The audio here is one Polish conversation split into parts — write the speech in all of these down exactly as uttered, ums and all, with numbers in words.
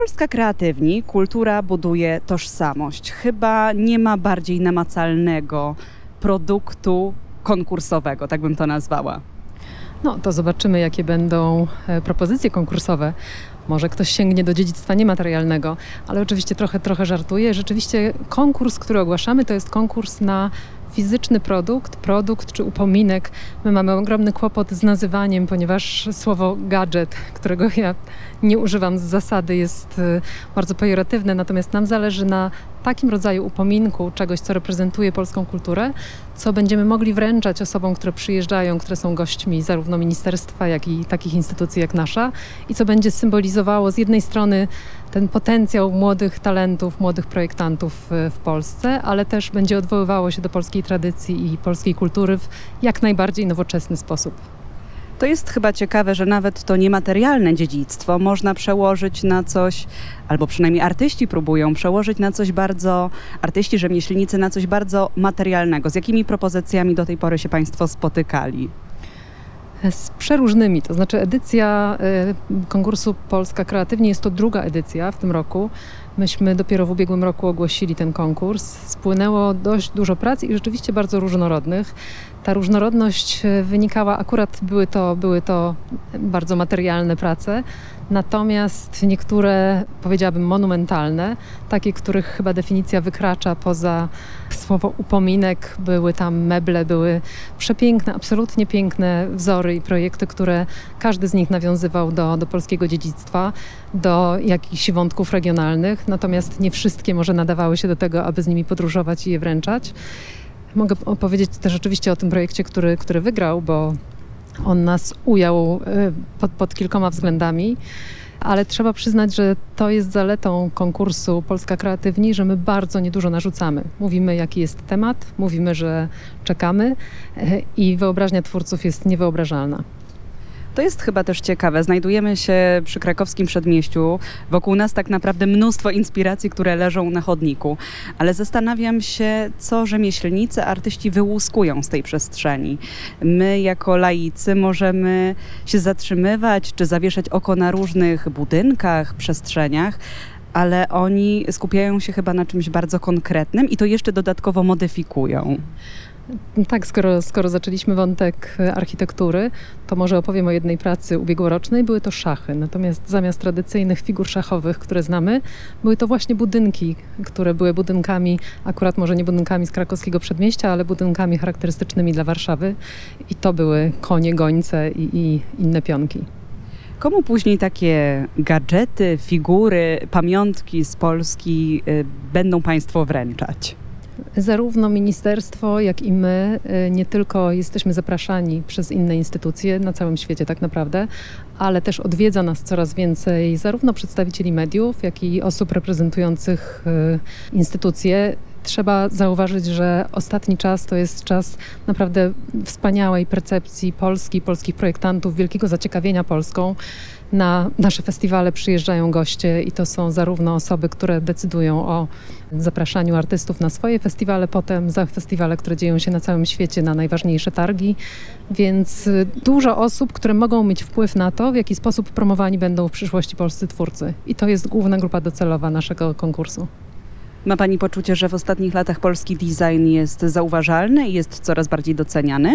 Polska Kreatywni, kultura buduje tożsamość. Chyba nie ma bardziej namacalnego produktu konkursowego, tak bym to nazwała. No to zobaczymy, jakie będą e, propozycje konkursowe. Może ktoś sięgnie do dziedzictwa niematerialnego, ale oczywiście trochę, trochę żartuję. Rzeczywiście konkurs, który ogłaszamy, to jest konkurs na fizyczny produkt, produkt czy upominek. My mamy ogromny kłopot z nazywaniem, ponieważ słowo gadżet, którego ja nie używam z zasady, jest y, bardzo pejoratywne, natomiast nam zależy na takim rodzaju upominku, czegoś, co reprezentuje polską kulturę, co będziemy mogli wręczać osobom, które przyjeżdżają, które są gośćmi zarówno ministerstwa, jak i takich instytucji jak nasza i co będzie symbolizowało z jednej strony ten potencjał młodych talentów, młodych projektantów w, w Polsce, ale też będzie odwoływało się do polskiej tradycji i polskiej kultury w jak najbardziej nowoczesny sposób. To jest chyba ciekawe, że nawet to niematerialne dziedzictwo można przełożyć na coś, albo przynajmniej artyści próbują przełożyć na coś bardzo, artyści, rzemieślnicy na coś bardzo materialnego. Z jakimi propozycjami do tej pory się Państwo spotykali? Z przeróżnymi, to znaczy edycja y, konkursu Polska Kreatywnie jest to druga edycja w tym roku. Myśmy dopiero w ubiegłym roku ogłosili ten konkurs. Spłynęło dość dużo prac i rzeczywiście bardzo różnorodnych. Ta różnorodność wynikała, akurat były to, były to bardzo materialne prace, natomiast niektóre, powiedziałabym, monumentalne, takie, których chyba definicja wykracza poza słowo upominek. Były tam meble, były przepiękne, absolutnie piękne wzory i projekty, które każdy z nich nawiązywał do, do polskiego dziedzictwa, do jakichś wątków regionalnych, natomiast nie wszystkie może nadawały się do tego, aby z nimi podróżować i je wręczać. Mogę opowiedzieć też oczywiście o tym projekcie, który, który wygrał, bo on nas ujął pod, pod kilkoma względami, ale trzeba przyznać, że to jest zaletą konkursu Polska Kreatywni, że my bardzo niedużo narzucamy. Mówimy, jaki jest temat, mówimy, że czekamy i wyobraźnia twórców jest niewyobrażalna. To jest chyba też ciekawe. Znajdujemy się przy krakowskim przedmieściu. Wokół nas tak naprawdę mnóstwo inspiracji, które leżą na chodniku. Ale zastanawiam się, co rzemieślnicy, artyści wyłuskują z tej przestrzeni. My jako laicy możemy się zatrzymywać czy zawieszać oko na różnych budynkach, przestrzeniach, ale oni skupiają się chyba na czymś bardzo konkretnym i to jeszcze dodatkowo modyfikują. Tak, skoro, skoro zaczęliśmy wątek architektury, to może opowiem o jednej pracy ubiegłorocznej. Były to szachy, natomiast zamiast tradycyjnych figur szachowych, które znamy, były to właśnie budynki, które były budynkami, akurat może nie budynkami z krakowskiego przedmieścia, ale budynkami charakterystycznymi dla Warszawy. I to były konie, gońce i, i inne pionki. Komu później takie gadżety, figury, pamiątki z Polski y, będą Państwo wręczać? Zarówno ministerstwo, jak i my nie tylko jesteśmy zapraszani przez inne instytucje na całym świecie tak naprawdę, ale też odwiedza nas coraz więcej zarówno przedstawicieli mediów, jak i osób reprezentujących instytucje. Trzeba zauważyć, że ostatni czas to jest czas naprawdę wspaniałej percepcji Polski, polskich projektantów, wielkiego zaciekawienia Polską. Na nasze festiwale przyjeżdżają goście i to są zarówno osoby, które decydują o zapraszaniu artystów na swoje festiwale, potem za festiwale, które dzieją się na całym świecie, na najważniejsze targi, więc dużo osób, które mogą mieć wpływ na to, w jaki sposób promowani będą w przyszłości polscy twórcy. I to jest główna grupa docelowa naszego konkursu. Ma Pani poczucie, że w ostatnich latach polski design jest zauważalny i jest coraz bardziej doceniany?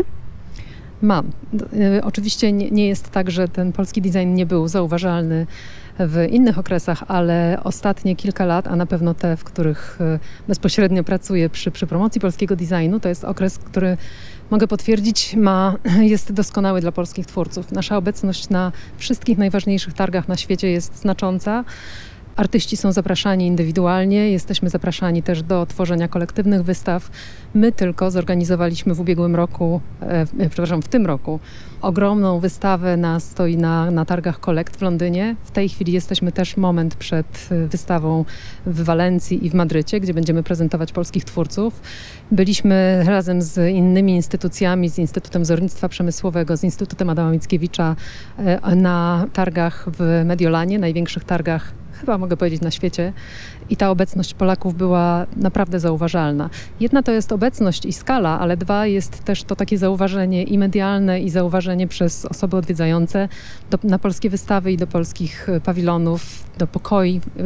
Mam. Oczywiście nie, nie jest tak, że ten polski design nie był zauważalny w innych okresach, ale ostatnie kilka lat, a na pewno te, w których bezpośrednio pracuję przy, przy promocji polskiego designu, to jest okres, który mogę potwierdzić, ma, jest doskonały dla polskich twórców. Nasza obecność na wszystkich najważniejszych targach na świecie jest znacząca. Artyści są zapraszani indywidualnie, jesteśmy zapraszani też do tworzenia kolektywnych wystaw. My tylko zorganizowaliśmy w ubiegłym roku, e, przepraszam, w tym roku ogromną wystawę na stoi na, na targach Kolekt w Londynie. W tej chwili jesteśmy też moment przed wystawą w Walencji i w Madrycie, gdzie będziemy prezentować polskich twórców. Byliśmy razem z innymi instytucjami, z Instytutem Wzornictwa Przemysłowego, z Instytutem Adama Mickiewicza e, na targach w Mediolanie, największych targach chyba mogę powiedzieć na świecie, i ta obecność Polaków była naprawdę zauważalna. Jedna to jest obecność i skala, ale dwa jest też to takie zauważenie i medialne, i zauważenie przez osoby odwiedzające do, na polskie wystawy i do polskich pawilonów, do pokoi